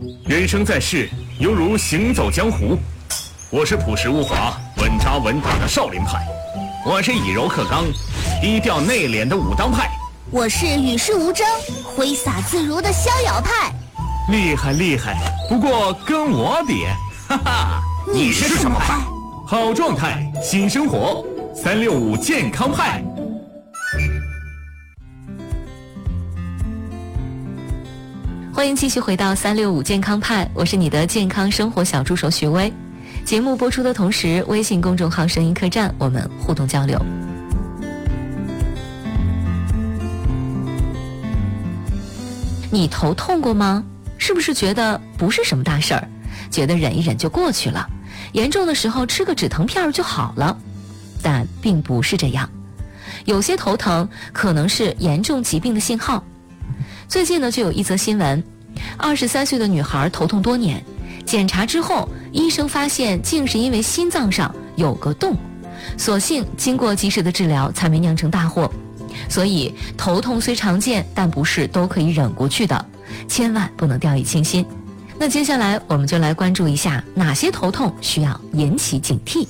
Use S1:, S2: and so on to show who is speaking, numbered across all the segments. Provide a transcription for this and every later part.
S1: 人生在世，犹如行走江湖。我是朴实无华、稳扎稳打的少林派，我是以柔克刚、低调内敛的武当派，
S2: 我是与世无争、挥洒自如的逍遥派。
S1: 厉害厉害，不过跟我比，哈哈，
S2: 你是什么派？
S1: 好状态，新生活，365健康派。
S3: 欢迎继续回到365健康派，我是你的健康生活小助手徐薇。节目播出的同时，微信公众号声音客栈我们互动交流。你头痛过吗？是不是觉得不是什么大事儿，觉得忍一忍就过去了，严重的时候吃个止疼片就好了？但并不是这样，有些头疼可能是严重疾病的信号。最近呢，就有一则新闻，23岁的女孩头痛多年，检查之后，医生发现竟是因为心脏上有个洞，所幸经过及时的治疗，才没酿成大祸。所以头痛虽常见，但不是都可以忍过去的，千万不能掉以轻心。那接下来我们就来关注一下哪些头痛需要引起警惕。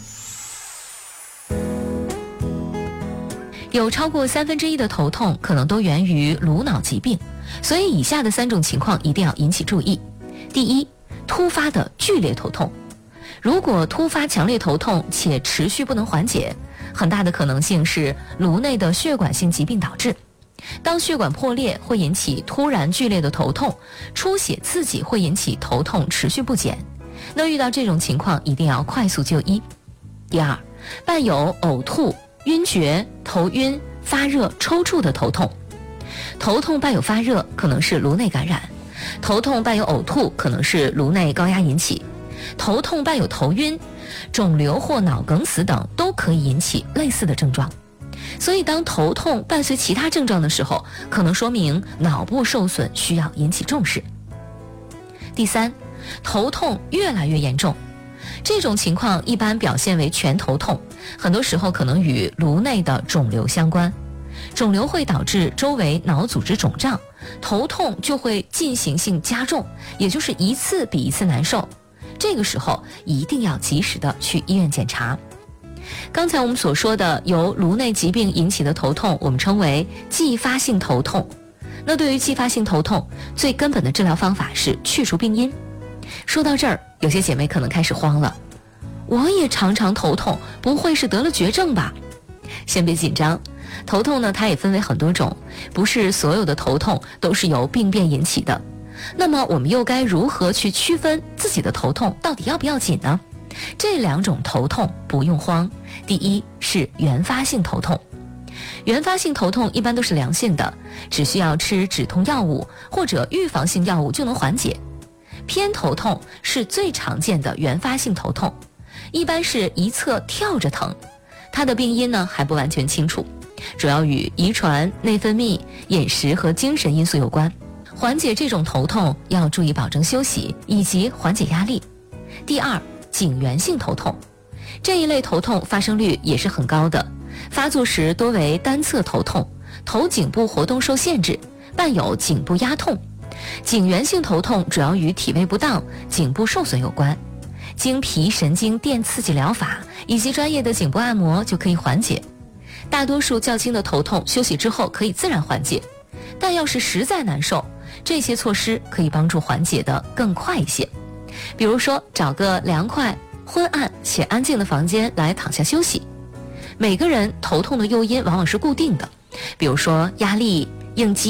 S3: 有超过1/3的头痛可能都源于颅脑疾病，所以以下的3种情况一定要引起注意。第一，突发的剧烈头痛。如果突发强烈头痛且持续不能缓解，很大的可能性是颅内的血管性疾病导致。当血管破裂会引起突然剧烈的头痛，出血刺激会引起头痛持续不减。那遇到这种情况一定要快速就医。第二，伴有呕吐、晕厥、头晕、发热、抽搐的头痛。头痛伴有发热可能是颅内感染，头痛伴有呕吐可能是颅内高压引起，头痛伴有头晕、肿瘤或脑梗死等都可以引起类似的症状。所以当头痛伴随其他症状的时候，可能说明脑部受损，需要引起重视。第三，头痛越来越严重。这种情况一般表现为全头痛，很多时候可能与颅内的肿瘤相关。肿瘤会导致周围脑组织肿胀，头痛就会进行性加重，也就是一次比一次难受。这个时候一定要及时的去医院检查。刚才我们所说的由颅内疾病引起的头痛，我们称为继发性头痛。那对于继发性头痛，最根本的治疗方法是去除病因。说到这儿，有些姐妹可能开始慌了，我也常常头痛，不会是得了绝症吧？先别紧张，头痛呢，它也分为很多种，不是所有的头痛都是由病变引起的。那么我们又该如何去区分自己的头痛到底要不要紧呢？这2种头痛不用慌。第一是原发性头痛。原发性头痛一般都是良性的，只需要吃止痛药物或者预防性药物就能缓解。偏头痛是最常见的原发性头痛，一般是一侧跳着疼，它的病因呢还不完全清楚，主要与遗传、内分泌、饮食和精神因素有关。缓解这种头痛要注意保证休息以及缓解压力。第二，颈源性头痛。这一类头痛发生率也是很高的，发作时多为单侧头痛，头颈部活动受限制，伴有颈部压痛。颈源性头痛主要与体位不当、颈部受损有关，经皮神经电刺激疗法以及专业的颈部按摩就可以缓解。大多数较轻的头痛休息之后可以自然缓解，但要是实在难受，这些措施可以帮助缓解的更快一些。比如说找个凉快、昏暗且安静的房间来躺下休息。每个人头痛的诱因往往是固定的，比如说压力、应激